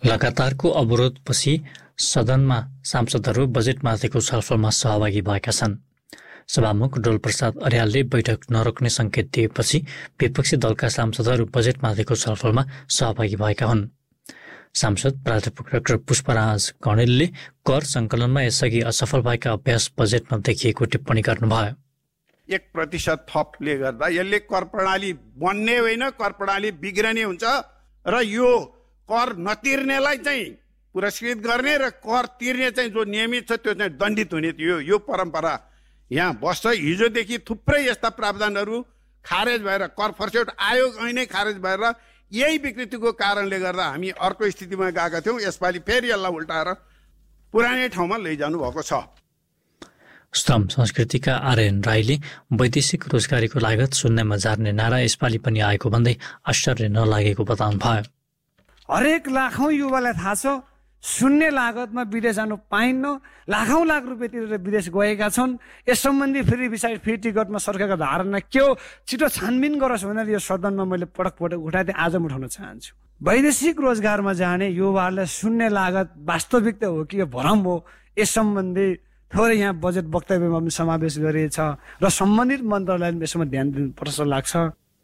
लगातारको अवरोधपछि सदनमा सांसदहरू बजेटमाथिको छलफलमा सहभागी भएका छन्। सभामुख डोलप्रसाद अर्यालले बैठक नरोक्ने सङ्केत दिएपछि विपक्षी दलका सांसदहरू बजेटमाथिको छलफलमा सहभागी भएका हुन्। सांसद प्राध्यापक डाक्टर पुष्पराज कणेलले कर सङ्कलनमा यसअघि असफल भएका अभ्यास बजेटमा देखिएको टिप्पणी गर्नुभयो। 1% थपले गर्दा यसले कर प्रणाली बन्ने होइन, कर प्रणाली बिग्रने हुन्छ र यो कर नतिर्नेलाई चाहिँ पुरस्कृत गर्ने र कर तिर्ने चाहिँ जो नियमित छ त्यो चाहिँ दण्डित हुने यो परम्परा यहाँ बस्छ। हिजोदेखि थुप्रै यस्ता प्रावधानहरू खारेज भएर कर फर्स्यौट आयोग ऐनै खारेज भएर यही विकृतिको कारणले गर्दा हामी अर्को स्थितिमा गएका थियौँ। यसपालि फेरि यसलाई उल्टाएर पुरानै ठाउँमा लैजानु भएको छ। श्रम संस्कृतिका आर्यन राईले वैदेशिक रोजगारीको लागत शून्यमा झार्ने नारा यसपालि पनि आएको भन्दै आश्चर्य नलागेको बताउनु भयो। हरेक लाखौँ युवालाई थाहा छ शून्य लागतमा विदेश जानु पाइन्न, लाखौँ लाख रुपियाँ तिरेर विदेश गएका छन्। यस सम्बन्धी फी टिकटमा सरकारको धारणा के हो, छिटो छानबिन गरोस् भनेर यो सदनमा मैले पटक पटक उठाएँ, आज म उठाउन चाहन्छु। वैदेशिक रोजगारमा जाने युवाहरूलाई शून्य लागत वास्तविकता हो कि यो भ्रम हो, यस सम्बन्धी थोरै यहाँ बजेट वक्तव्यमा पनि समावेश गरिएछ र सम्बन्धित मन्त्रालयले यसमा ध्यान दिनुपर्छ जस्तो लाग्छ।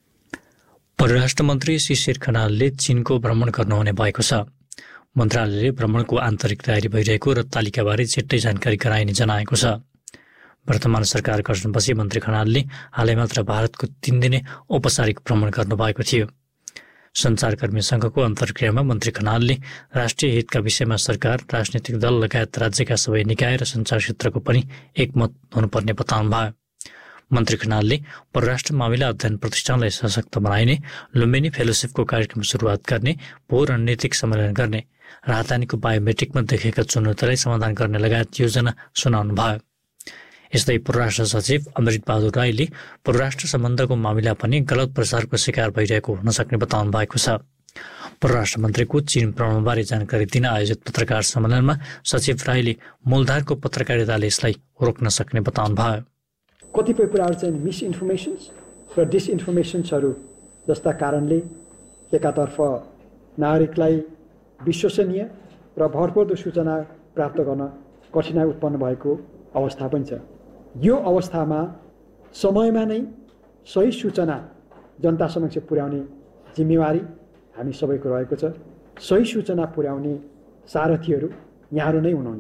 परराष्ट्र मन्त्री शिशिर खनालले चीनको भ्रमण गर्नुहुने भएको छ। मन्त्रालयले भ्रमणको आन्तरिक तयारी भइरहेको र तालिकाबारे छिट्टै जानकारी गराइने जनाएको छ। वर्तमान सरकार गठनपछि मन्त्री खनालले हालै मात्र भारतको 3 दिने औपचारिक भ्रमण गर्नुभएको थियो। सञ्चारकर्मी सङ्घको अन्तर्क्रियामा मन्त्री खनालले राष्ट्रिय हितका विषयमा सरकार, राजनीतिक दल लगायत राज्यका सबै निकाय र सञ्चार क्षेत्रको पनि एकमत हुनुपर्ने बताउनु भयो। मन्त्री खनालले परराष्ट्र मामिला अध्ययन प्रतिष्ठानलाई सशक्त बनाइने, लुम्बिनी फेलोसिपको कार्यक्रम सुरुवात गर्ने, भू रणनीतिक सम्मेलन गर्ने, राजधानीको बायोमेट्रिकमा देखेका चुनौतीलाई समाधान गर्ने लगायत योजना सुनाउनु भयो। यस्तै परराष्ट्र सचिव अमृत बहादुर राईले परराष्ट्र सम्बन्धको मामिला पनि गलत प्रचारको शिकार भइरहेको हुन सक्ने बताउनु भएको छ। परराष्ट्र मन्त्रीको चीन भ्रमणबारे जानकारी दिन आयोजित पत्रकार सम्मेलनमा सचिव राईले मूलधारको पत्रकारिताले यसलाई रोक्न सक्ने बताउनु भयो। कतिपय कुराहरू चाहिँ मिसइन्फर्मेसन्स र डिसइन्फर्मेसन्सहरू जस्ता कारणले एकातर्फ नागरिकलाई विश्वसनीय र भरपर्दो सूचना प्राप्त गर्न कठिनाइ उत्पन्न भएको अवस्था पनि छ। यो अवस्थामा समयमा नै सही सूचना जनता समक्ष पुर्याउने जिम्मेवारी हामी सबैको रहेको छ। सही सूचना पुर्याउने सारथीहरू यहाँहरू नै हुनुहुन्छ।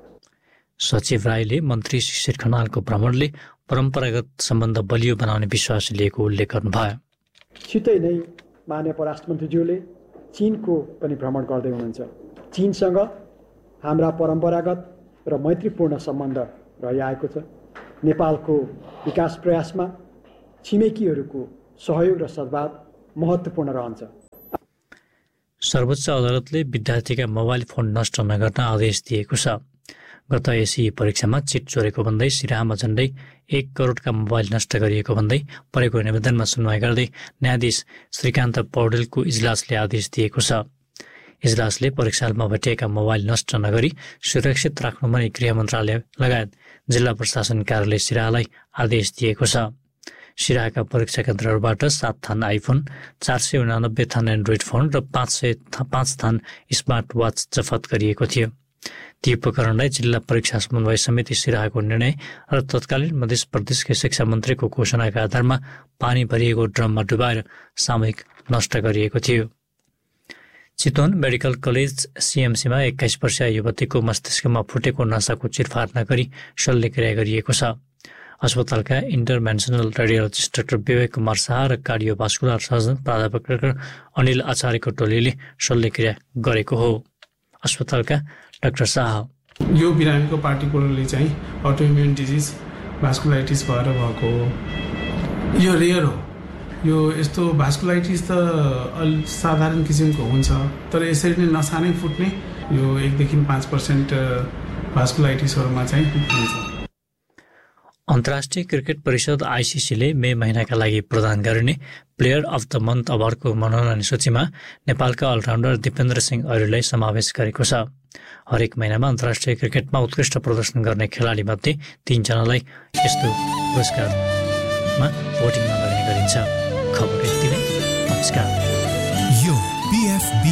सचिव राईले मन्त्री शिशिर खनालको भ्रमणले परम्परागत सम्बन्ध बलियो बनाउने विश्वास लिएको उल्लेख गर्नुभयो। छिट्टै नै माननीय परराष्ट्र मन्त्रीज्यूले चीनको पनि भ्रमण गर्दै हुनुहुन्छ। चीनसँग हाम्रा परम्परागत र मैत्रीपूर्ण सम्बन्ध रहिआएको छ। नेपालको विकास प्रयासमा छिमेकीहरूको सहयोग र सद्भाव महत्त्वपूर्ण रहन्छ। सर्वोच्च अदालतले विद्यार्थीका मोबाइल फोन नष्ट नगर्न आदेश दिएको छ। गत एसई परीक्षामा चिट चोरेको भन्दै सिराहामा झण्डै 1 करोडका मोबाइल नष्ट गरिएको भन्दै परेको निवेदनमा सुनवाई गर्दै न्यायाधीश श्रीकान्त पौडेलको इजलासले आदेश दिएको छ। इजलासले परीक्षामा भेटिएका मोबाइल नष्ट नगरी सुरक्षित राख्नु पनि गृह मन्त्रालय लगायत जिल्ला प्रशासन कार्यालय सिराहालाई आदेश दिएको छ। सिराहाका परीक्षा केन्द्रहरूबाट 7 थान आइफोन, 489 थान एन्ड्रोइड फोन र 505 थान स्मार्ट वाच जफत गरिएको थियो। ती उपकरणलाई जिल्ला परीक्षा समन्वय समिति सिराहाको निर्णय र तत्कालीन मध्य प्रदेशकै शिक्षा मन्त्रीको घोषणाका आधारमा पानी भरिएको ड्रममा डुबाएर सामूहिक नष्ट गरिएको थियो। चितवन मेडिकल कलेज सिएमसीमा 21 वर्षीय युवतीको मस्तिष्कमा फुटेको नसाको चिरफार नगरी शल्यक्रिया गरिएको छ। अस्पतालका इन्टरभेन्सनल रेडियोलोजिस्ट डाक्टर विवेक कुमार शाह र कार्डियोभास्कुलर सर्जन प्राध्यापक डाक्टर अनिल आचार्यको टोलीले शल्यक्रिया गरेको हो। अस्पतालका डाक्टर शाह, यो बिरामीको पार्टिकुलरली चाहिँ अटोइम्युन डिजिज भास्कुलाइटिस भएर भएको हो। यो रेयर हो। यो यस्तो भास्कुलाइटिस त साधारण किसिमको हुन्छ, तर यसरी नै नसा नै फुट्ने यो 1 देखि 5% भास्कुलाइटिसहरूमा चाहिँ हुन्छ। अन्तर्राष्ट्रिय क्रिकेट परिषद आइसिसीले मे महिनाका लागि प्रदान गरिने प्लेयर अफ द मन्थ अवार्डको मनोनयन सूचीमा नेपालका अलराउन्डर दिपेन्द्र सिंह ऐरीलाई समावेश गरेको छ। हरेक महिनामा अन्तर्राष्ट्रिय क्रिकेटमा उत्कृष्ट प्रदर्शन गर्ने खेलाडीमध्ये 3 जनालाई यस्तो पुरस्कारमा भोटिङमा लगाउने गरिन्छ। खबर यति नै। नमस्कार।